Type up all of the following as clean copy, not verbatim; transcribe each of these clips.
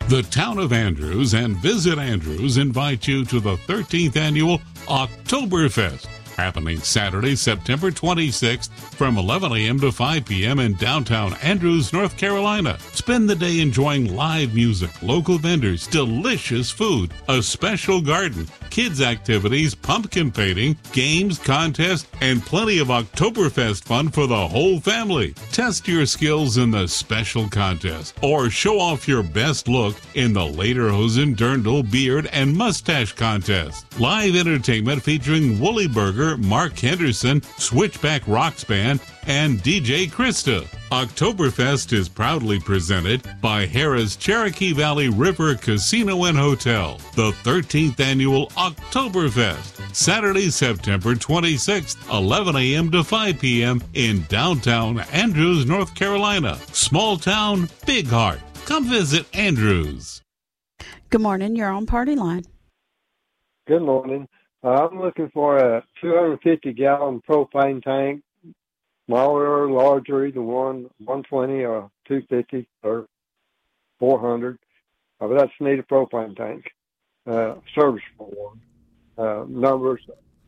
The town of Andrews and Visit Andrews invite you to the 13th annual Oktoberfest, happening Saturday, September 26th from 11 a.m. to 5 p.m. in downtown Andrews, North Carolina. Spend the day enjoying live music, local vendors, delicious food, a special garden, kids' activities, pumpkin painting, games, contests, and plenty of Oktoberfest fun for the whole family. Test your skills in the special contest or show off your best look in the Lederhosen Dirndl Beard and Mustache contest. Live entertainment featuring Woolly Burger, Mark Henderson, Switchback Rocks Band, and DJ Krista. Oktoberfest is proudly presented by Harrah's Cherokee Valley River Casino and Hotel. The 13th annual Oktoberfest, Saturday, September 26th, 11 a.m. to 5 p.m. in downtown Andrews, North Carolina. Small town, big heart. Come visit Andrews. Good morning. You're on Party Line. Good morning. I'm looking for a 250-gallon propane tank, smaller or larger, either 120 or 250 or 400. But I just need a propane tank, serviceable one. Numbers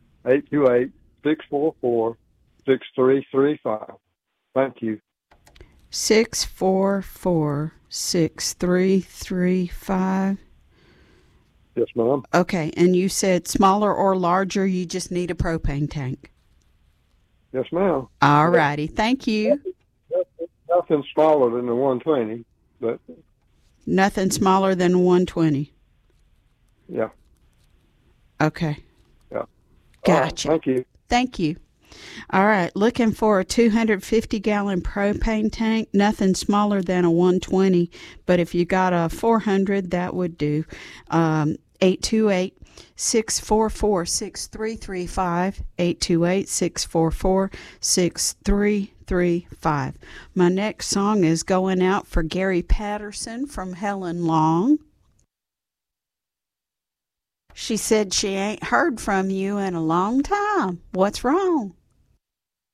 828-644-6335. Thank you. 644-6335. Yes, ma'am. Okay, and you said smaller or larger, you just need a propane tank. Yes, ma'am. All righty. Thank you. Nothing smaller than the 120, but... Nothing smaller than 120. Yeah. Okay. Yeah. Gotcha. Thank you. Thank you. All right, looking for a 250-gallon propane tank, nothing smaller than a 120, but if you got a 400, that would do. 828-644-6335, 828-644-6335. My next song is going out for Gary Patterson from Helen Long. She said she ain't heard from you in a long time. What's wrong?